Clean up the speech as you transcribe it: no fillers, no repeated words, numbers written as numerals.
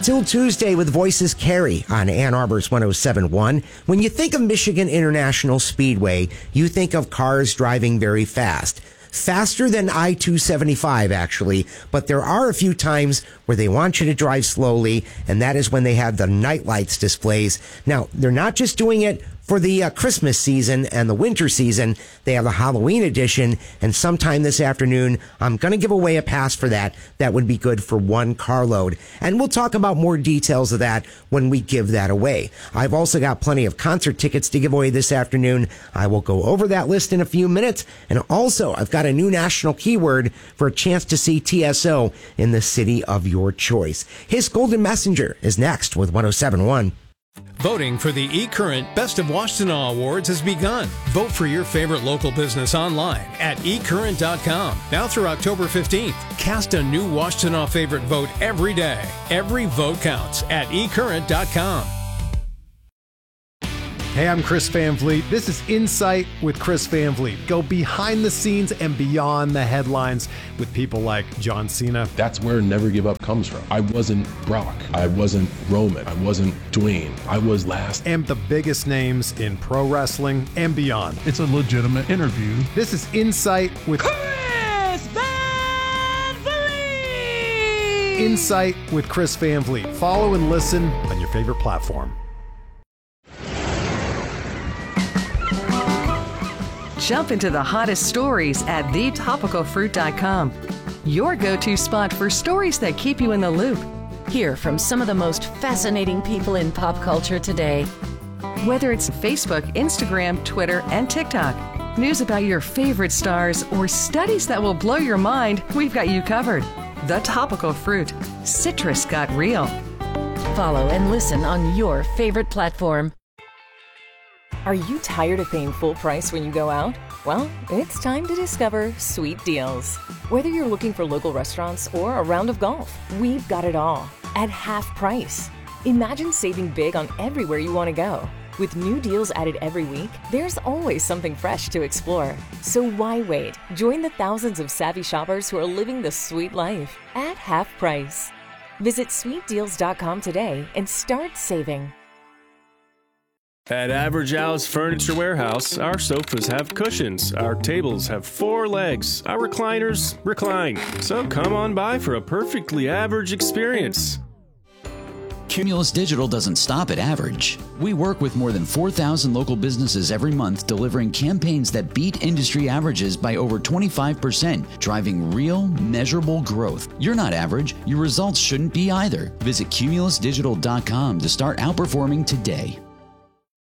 Still Tuesday with Voices Carry on Ann Arbor's 107.1. When you think of Michigan International Speedway, you think of cars driving very fast. Faster than I-275, actually, but there are a few times where they want you to drive slowly, and that is when they have the night lights displays. Now, they're not just doing it for the Christmas season and the winter season. They have the Halloween edition, and sometime this afternoon, I'm going to give away a pass for that. That would be good for one carload. And we'll talk about more details of that when we give that away. I've also got plenty of concert tickets to give away this afternoon. I will go over that list in a few minutes. And also, I've got a new national keyword for a chance to see TSO in the city of your choice. His Golden Messenger is next with 107.1. Voting for the eCurrent Best of Washtenaw Awards has begun. Vote for your favorite local business online at eCurrent.com. Now through October 15th. Cast a new Washtenaw favorite vote every day. Every vote counts at eCurrent.com. Hey, I'm Chris Van Vliet. This is Insight with Chris Van Vliet. Go behind the scenes and beyond the headlines with people like John Cena. That's where Never Give Up comes from. I wasn't Brock. I wasn't Roman. I wasn't Dwayne. I was last. And the biggest names in pro wrestling and beyond. It's a legitimate interview. This is Insight with Chris Van Vliet. Insight with Chris Van Vliet. Follow and listen on your favorite platform. Jump into the hottest stories at thetopicalfruit.com. Your go-to spot for stories that keep you in the loop. Hear from some of the most fascinating people in pop culture today. Whether it's Facebook, Instagram, Twitter, and TikTok, news about your favorite stars, or studies that will blow your mind, we've got you covered. The Topical Fruit. Citrus got real. Follow and listen on your favorite platform. Are you tired of paying full price when you go out? Well, it's time to discover Sweet Deals. Whether you're looking for local restaurants or a round of golf, we've got it all at half price. Imagine saving big on everywhere you want to go. With new deals added every week, there's always something fresh to explore. So why wait? Join the thousands of savvy shoppers who are living the sweet life at half price. Visit sweetdeals.com today and start saving. At Average Al's Furniture Warehouse, our sofas have cushions, our tables have 4 legs, our recliners recline. So come on by for a perfectly average experience. Cumulus Digital doesn't stop at average. We work with more than 4,000 local businesses every month, delivering campaigns that beat industry averages by over 25%, driving real, measurable growth. You're not average. Your results shouldn't be either. Visit cumulusdigital.com to start outperforming today.